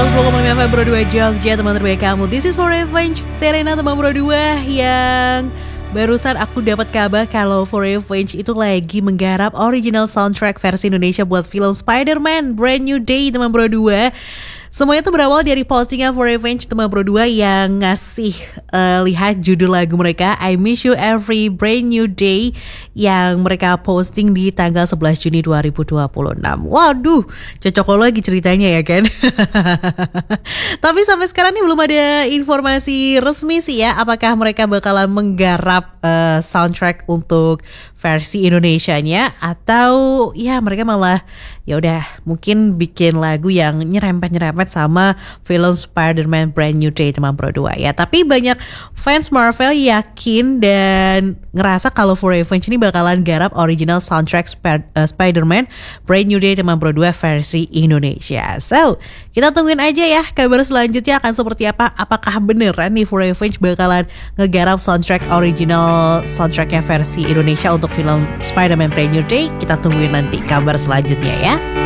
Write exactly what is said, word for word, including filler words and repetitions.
seratus sepuluh koma lima F M Pro dua Jogja, teman terbaik kamu. This is for Revenge, Serena teman Pro dua yang barusan aku dapat kabar kalau For Revenge itu lagi menggarap original soundtrack versi Indonesia buat film Spider-Man Brand New Day teman Pro dua. Semuanya itu berawal dari postingan For Revenge teman Pro dua yang ngasih uh, lihat judul lagu mereka I Miss You Every Brand New Day yang mereka posting di tanggal sebelas Juni dua ribu dua puluh enam. Waduh, cocok lagi ceritanya ya kan. Tapi sampai sekarang ini belum ada informasi resmi sih ya, apakah mereka bakalan menggarap uh, soundtrack untuk versi Indonesianya atau ya mereka malah ya udah mungkin bikin lagu yang nyerempet-nyerempet sama film Spider-Man Brand New Day teman Pro dua ya. Tapi banyak fans Marvel yakin dan ngerasa kalau For Revenge ini bakalan garap original soundtrack Sp- uh, Spider-Man Brand New Day teman Pro dua versi Indonesia. So, kita tungguin aja ya kabar selanjutnya akan seperti apa. Apakah beneran nih For Revenge bakalan ngegarap soundtrack original soundtracknya versi Indonesia untuk film Spider-Man Brand New Day? Kita tungguin nanti kabar selanjutnya ya.